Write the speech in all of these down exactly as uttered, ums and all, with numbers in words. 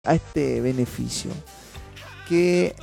a este beneficio que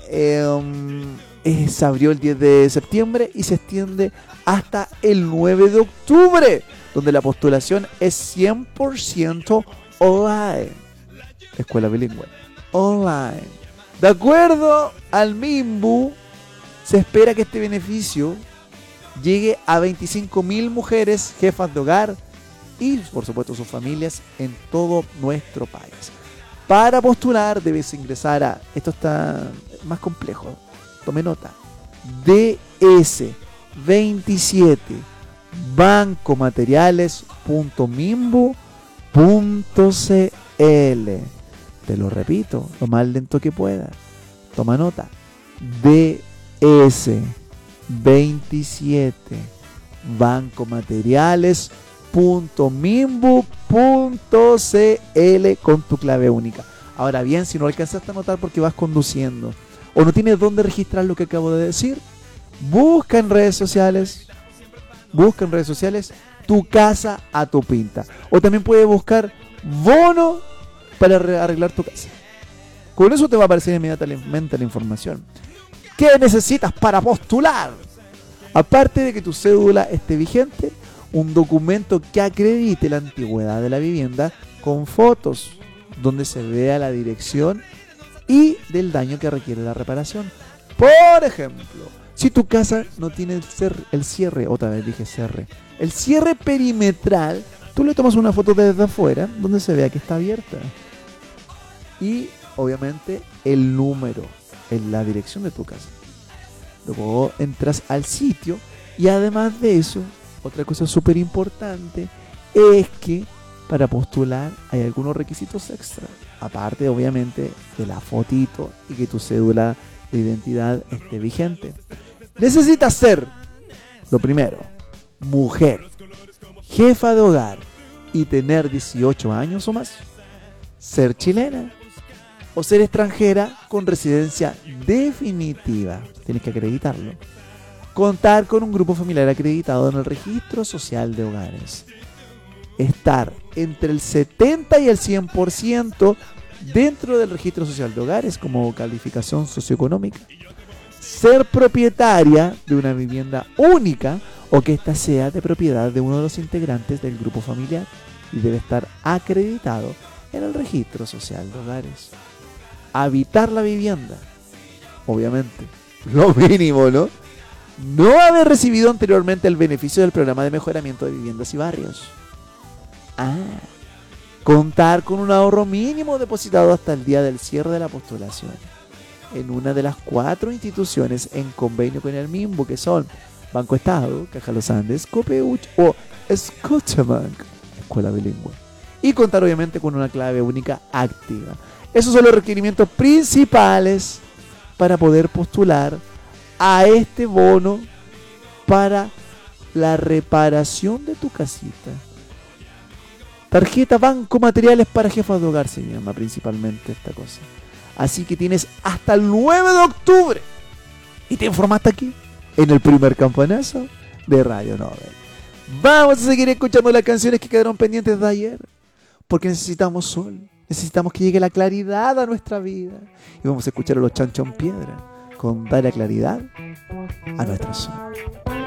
eh, se abrió el diez de septiembre y se extiende hasta el nueve de octubre, donde la postulación es cien por ciento online. Escuela bilingüe online. De acuerdo al MIMBU, se espera que este beneficio llegue a veinticinco mil mujeres jefas de hogar y, por supuesto, sus familias en todo nuestro país. Para postular debes ingresar a, esto está más complejo, tome nota, D S veintisiete bancomateriales punto mimbu punto c l. Te lo repito, lo más lento que pueda. Toma nota, D S veintisiete bancomateriales punto mimbu punto c l con tu clave única. Ahora bien, si no alcanzaste a anotar porque vas conduciendo o no tienes dónde registrar lo que acabo de decir, busca en redes sociales, busca en redes sociales tu casa a tu pinta. O también puedes buscar bono para arreglar tu casa. Con eso te va a aparecer inmediatamente la información. ¿Qué necesitas para postular? Aparte de que tu cédula esté vigente, un documento que acredite la antigüedad de la vivienda con fotos donde se vea la dirección y del daño que requiere la reparación. Por ejemplo, si tu casa no tiene el cierre, el cierre, otra vez dije cierre, el cierre perimetral, tú le tomas una foto desde afuera donde se vea que está abierta. Y obviamente el número, en la dirección de tu casa. Luego entras al sitio y además de eso, otra cosa súper importante es que para postular hay algunos requisitos extra. Aparte, obviamente, de la fotito y que tu cédula de identidad esté vigente. Necesitas ser, lo primero, mujer, jefa de hogar y tener dieciocho años o más. Ser chilena o ser extranjera con residencia definitiva. Tienes que acreditarlo. Contar con un grupo familiar acreditado en el Registro Social de Hogares. Estar entre el setenta y el cien por ciento dentro del Registro Social de Hogares como calificación socioeconómica. Ser propietaria de una vivienda única o que ésta sea de propiedad de uno de los integrantes del grupo familiar y debe estar acreditado en el Registro Social de Hogares. Habitar la vivienda, obviamente, lo mínimo, ¿no? No haber recibido anteriormente el beneficio del programa de mejoramiento de viviendas y barrios. Ah, contar con un ahorro mínimo depositado hasta el día del cierre de la postulación en una de las cuatro instituciones en convenio con el MIMBU, que son Banco Estado, Caja Los Andes, Copeuch o Scotiabank, escuela bilingüe. Y contar obviamente con una clave única activa. Esos son los requerimientos principales para poder postular a este bono para la reparación de tu casita. Tarjeta Banco Materiales para Jefas de Hogar se llama principalmente esta cosa. Así que tienes hasta el nueve de octubre y te informaste aquí en el primer campanazo de Radio Nobel. Vamos a seguir escuchando las canciones que quedaron pendientes de ayer, porque necesitamos sol, necesitamos que llegue la claridad a nuestra vida. Y vamos a escuchar a los Chanchón Piedra con Dar la claridad a nuestro sol.